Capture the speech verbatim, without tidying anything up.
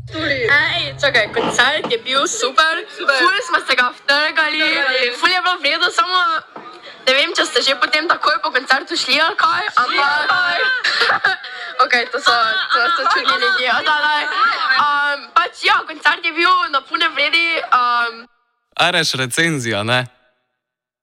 Ej, čakaj, koncert je bil super, ful smo se ga vtrgali, ful je bilo v redu, samo ne vem, če ste že potem takoj po koncertu šli ali kaj, ampak... Ok, to so, to so čudni ljudje, odalaj. Um, pač ja, koncert je bil na pune vredi. Um... Areš recenzija, ne?